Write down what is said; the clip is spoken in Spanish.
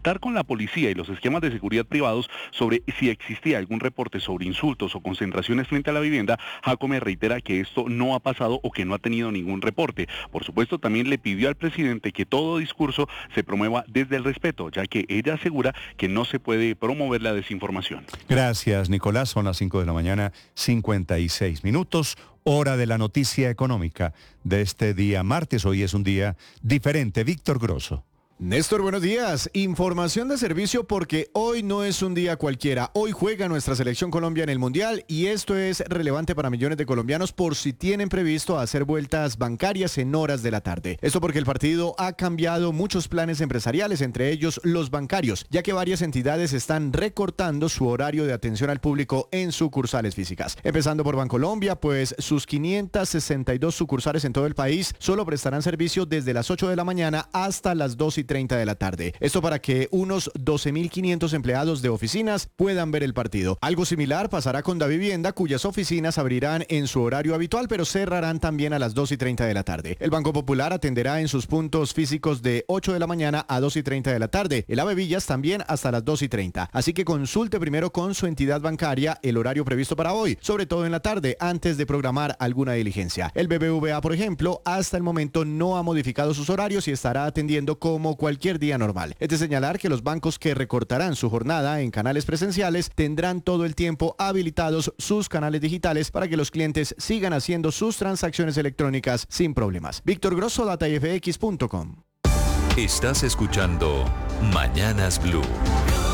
consultar con la policía y los esquemas de seguridad privados sobre si existía algún reporte sobre insultos o concentraciones frente a la vivienda, Jacome reitera que esto no ha pasado o que no ha tenido ningún reporte. Por supuesto, también le pidió al presidente que todo discurso se promueva desde el respeto, ya que ella asegura que no se puede promover la desinformación. Gracias, Nicolás. Son las 5 de la mañana, 56 minutos. Hora de la noticia económica de este día martes. Hoy es un día diferente. Víctor Grosso. Néstor, buenos días. Información de servicio porque hoy no es un día cualquiera. Hoy juega nuestra selección Colombia en el Mundial y esto es relevante para millones de colombianos por si tienen previsto hacer vueltas bancarias en horas de la tarde. Esto porque el partido ha cambiado muchos planes empresariales, entre ellos los bancarios, ya que varias entidades están recortando su horario de atención al público en sucursales físicas. Empezando por Bancolombia, pues sus 562 sucursales en todo el país solo prestarán servicio desde las 8 de la mañana hasta las 2:30 de la tarde. Esto para que unos 12.500 empleados de oficinas puedan ver el partido. Algo similar pasará con Davivienda, cuyas oficinas abrirán en su horario habitual, pero cerrarán también a las 2:30 de la tarde. El Banco Popular atenderá en sus puntos físicos de 8 de la mañana a 2:30 de la tarde. El Ave Villas también hasta las 2:30. Así que consulte primero con su entidad bancaria el horario previsto para hoy, sobre todo en la tarde, antes de programar alguna diligencia. El BBVA, por ejemplo, hasta el momento no ha modificado sus horarios y estará atendiendo como cualquier día normal. Es de señalar que los bancos que recortarán su jornada en canales presenciales tendrán todo el tiempo habilitados sus canales digitales para que los clientes sigan haciendo sus transacciones electrónicas sin problemas. Víctor Grosso, datafx.com. Estás escuchando Mañanas Blue.